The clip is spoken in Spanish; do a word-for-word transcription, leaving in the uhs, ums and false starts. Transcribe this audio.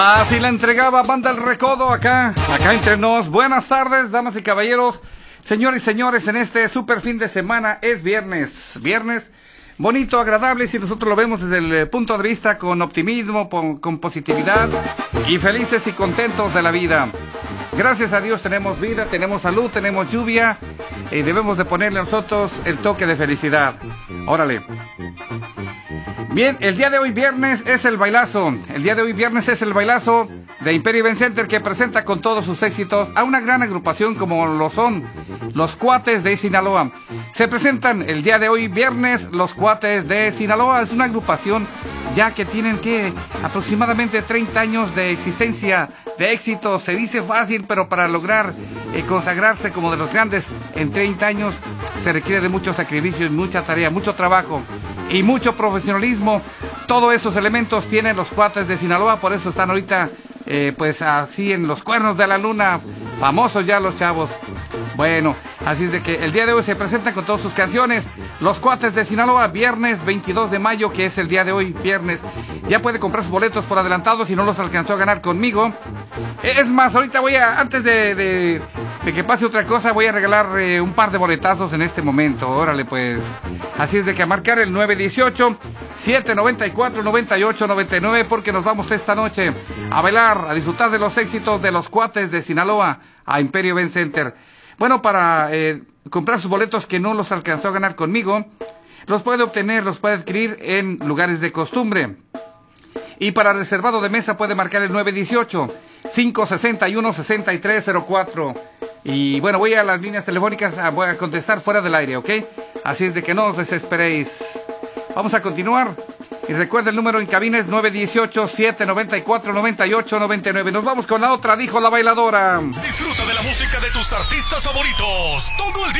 Así la entregaba Banda El Recodo acá, acá entre nos. Buenas tardes, damas y caballeros, señores y señores, en este super fin de semana. Es viernes, viernes bonito, agradable, si nosotros lo vemos desde el punto de vista con optimismo, con, con positividad y felices y contentos de la vida. Gracias a Dios tenemos vida, tenemos salud, tenemos lluvia y debemos de ponerle a nosotros el toque de felicidad. Órale. Bien, el día de hoy viernes es el bailazo. El día de hoy viernes es el bailazo de Imperio Event Center, que presenta con todos sus éxitos a una gran agrupación como lo son los Cuates de Sinaloa. Se presentan el día de hoy viernes los Cuates de Sinaloa. Es una agrupación ya que tienen que aproximadamente treinta años de existencia, de éxito. Se dice fácil, pero para lograr eh, consagrarse como de los grandes en treinta años se requiere de mucho sacrificio y mucha tarea, mucho trabajo y mucho profesionalismo. Todos esos elementos tienen los Cuates de Sinaloa, por eso están ahorita eh, pues así en los cuernos de la luna, famosos ya los chavos. Bueno, así es de que el día de hoy se presentan con todas sus canciones los Cuates de Sinaloa, viernes veintidós de mayo, que es el día de hoy, viernes. Ya puede comprar sus boletos por adelantado si no los alcanzó a ganar conmigo. Es más, ahorita voy a, antes de, de, de que pase otra cosa, voy a regalar eh, un par de boletazos en este momento. Órale pues. Así es de que a marcar el nueve dieciocho, siete noventa y cuatro, noventa y ocho noventa y nueve, porque nos vamos esta noche a bailar, a disfrutar de los éxitos de los Cuates de Sinaloa a Imperio Event Center. Bueno, para eh, comprar sus boletos que no los alcanzó a ganar conmigo, los puede obtener, los puede adquirir en lugares de costumbre. Y para reservado de mesa puede marcar el nueve dieciocho, cinco sesenta y uno, sesenta y tres cero cuatro. Y bueno, voy a las líneas telefónicas, a, voy a contestar fuera del aire, ¿ok? Así es de que no os desesperéis. Vamos a continuar. Y recuerda, el número en cabina es nueve dieciocho, siete noventa y cuatro, noventa y ocho noventa y nueve. Nos vamos con la otra, dijo la bailadora. Disfruta de la música de tus artistas favoritos todo el día.